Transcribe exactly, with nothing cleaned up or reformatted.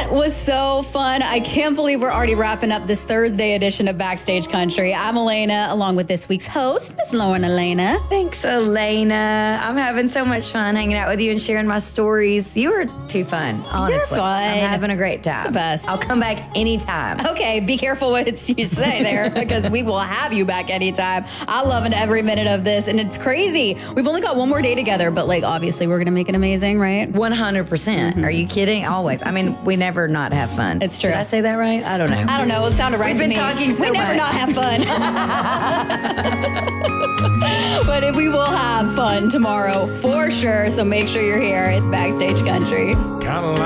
That was so fun. I can't believe we're already wrapping up this Thursday edition of Backstage Country. I'm Elena, along with this week's host, Miss Lauren Elena. Thanks, Elena. I'm having so much fun hanging out with you and sharing my stories. You are too fun, honestly. You're fun. I'm having a great time. It's the best. I'll come back anytime. Okay, be careful what it's you say there, because we will have you back anytime. I love every minute of this, and it's crazy. We've only got one more day together, but like obviously we're gonna make it amazing, right? one hundred percent. Mm-hmm. Are you kidding? Always. I mean, we never not have fun. It's true. Did I say that right? I don't know. I don't know. It sounded right We've to been me. talking so We never much. not have fun. But we will have fun tomorrow for sure, so make sure you're here. It's Backstage Country. Got a lot